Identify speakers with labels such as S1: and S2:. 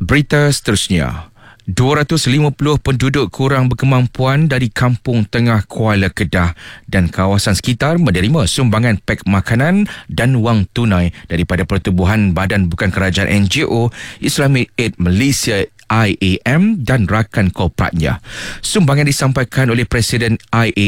S1: Berita seterusnya. 250 penduduk kurang berkemampuan dari Kampung Tengah Kuala Kedah dan kawasan sekitar menerima sumbangan pek makanan dan wang tunai daripada Pertubuhan Badan Bukan Kerajaan NGO Islamic Aid Malaysia IAM dan rakan korporatnya. Sumbangan disampaikan oleh Presiden IAM